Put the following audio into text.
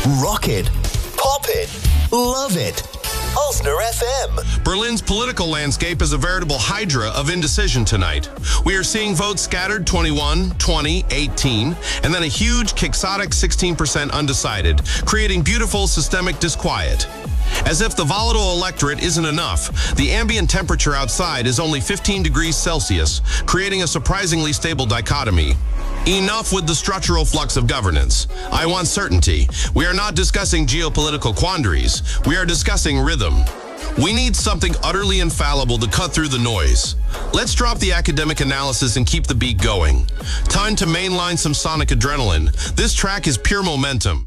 Rock it. Pop it. Love it. Osner FM. Berlin's political landscape is a veritable hydra of indecision tonight. We are seeing votes scattered 21, 20, 18, and then a huge quixotic 16% undecided, creating beautiful systemic disquiet. As if the volatile electorate isn't enough, the ambient temperature outside is only 15 degrees Celsius, creating a surprisingly stable dichotomy. Enough with the structural flux of governance. I want certainty. We are not discussing geopolitical quandaries. We are discussing rhythm. We need something utterly infallible to cut through the noise. Let's drop the academic analysis and keep the beat going. Time to mainline some sonic adrenaline. This track is pure momentum.